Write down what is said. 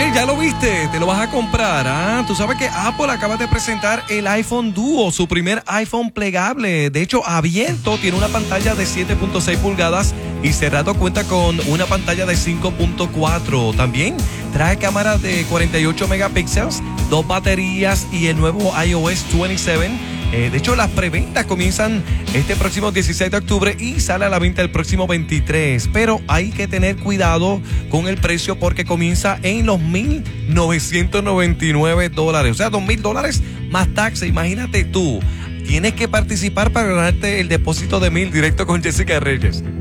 Oye, ¿ya lo viste? ¿Te lo vas a comprar? Ah, tú sabes que Apple acaba de presentar el iPhone Duo, su primer iPhone plegable. De hecho, abierto, tiene una pantalla de 7.6 pulgadas y cerrado cuenta con una pantalla de 5.4. También trae cámara de 48 megapíxeles, 2 baterías y el nuevo iOS 27. De hecho, las preventas comienzan este próximo 16 de octubre y sale a la venta el próximo 23. Pero hay que tener cuidado con el precio porque comienza en los $1,999. O sea, $2,000 más taxa. Imagínate tú. Tienes que participar para ganarte el depósito de $1,000 directo con Jessica Reyes.